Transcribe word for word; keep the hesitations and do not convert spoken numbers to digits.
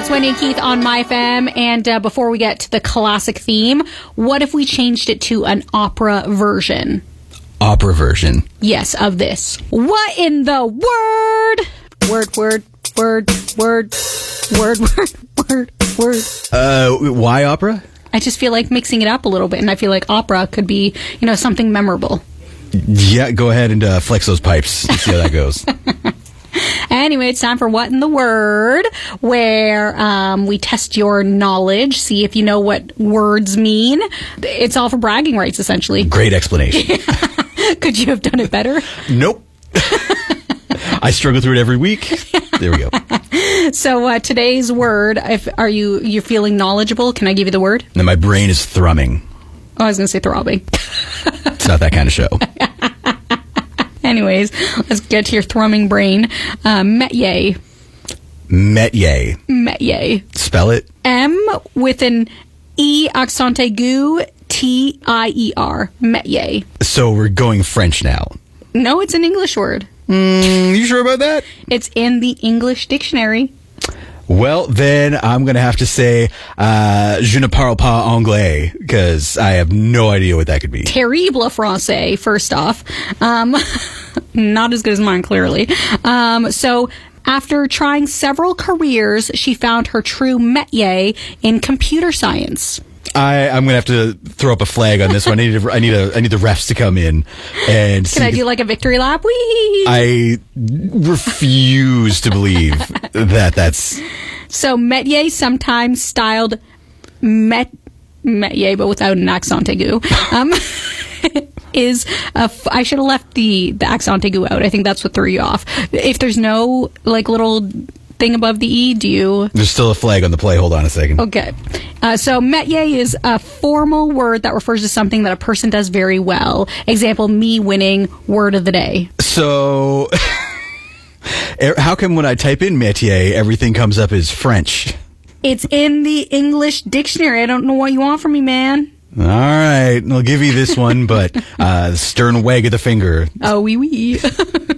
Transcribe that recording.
It's Wendy and Keith on My F M. And uh, before we get to the classic theme, what if we changed it to an opera version? Opera version. Yes, of this. What in the word? Word, word, word, word, word, word, word, word. Uh, why opera? I just feel like mixing it up a little bit, and I feel like opera could be, you know, something memorable. Yeah, go ahead and uh, flex those pipes and see how that goes. Anyway, it's time for What in the Word, where um, we test your knowledge, see if you know what words mean. It's all for bragging rights, essentially. Great explanation. Could you have done it better? Nope. I struggle through it every week. There we go. So uh, today's word, if are you you're feeling knowledgeable? Can I give you the word? Now my brain is thrumming. Oh, I was going to say throbbing. It's not that kind of show. Anyways, let's get to your thrumming brain. Uh, métier. Métier. Métier. Spell it. M with an E accent aigu, T I E R. Métier. So we're going French now. No, it's an English word. Mm, you sure about that? It's in the English dictionary. Well, then I'm going to have to say uh, je ne parle pas anglais, because I have no idea what that could be. Terrible français, first off. Um, not as good as mine, clearly. Um, so after trying several careers, she found her true métier in computer science. I, I'm going to have to throw up a flag on this one. I need, a, I need a, I need the refs to come in and. Can I do like a victory lap? Whee! I refuse to believe that that's. So métier, sometimes styled met métier, but without an accent aigu, um, is a f- I should have left the the accent aigu out. I think that's what threw you off. If there's no like little thing above the E, do you? There's still a flag on the play. Hold on a second. Okay. Uh, so métier is a formal word that refers to something that a person does very well. Example, me winning word of the day. So, how come when I type in métier, everything comes up as French? It's in the English dictionary. I don't know what you want from me, man. All right. I'll give you this one, but uh, stern wag of the finger. Oh, wee wee.